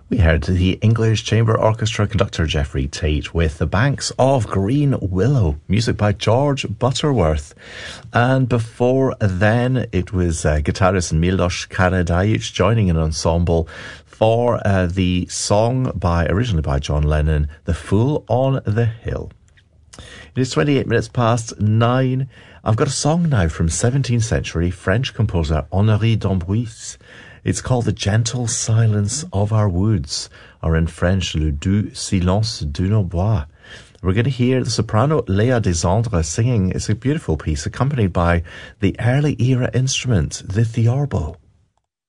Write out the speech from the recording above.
We heard the English Chamber Orchestra conductor Geoffrey Tate with The Banks of Green Willow, music by George Butterworth. And before then, it was guitarist Milos Karadzic joining an ensemble for the song originally by John Lennon, The Fool on the Hill. It is 28 minutes past 9. I've got a song now from 17th century French composer Honoré d'Amboise. It's called The Gentle Silence of Our Woods, or in French, Le Doux Silence de nos Bois. We're going to hear the soprano Léa Desandres singing. It's a beautiful piece, accompanied by the early era instrument, the theorbo.